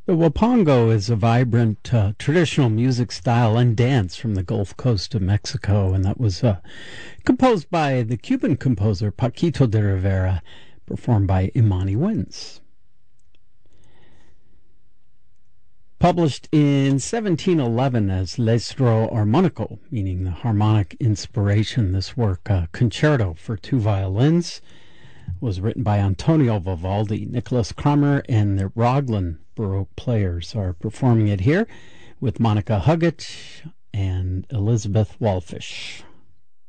The Wapango is a vibrant traditional music style and dance from the Gulf Coast of Mexico, and that was composed by the Cuban composer Paquito de Rivera, performed by Imani Wins. Published in 1711 as L'Estro Armonico, meaning the harmonic inspiration, this work, Concerto for two violins, was written by Antonio Vivaldi. Nicholas Kramer and the Raglan Baroque players are performing it here with Monica Huggett and Elizabeth Walfish.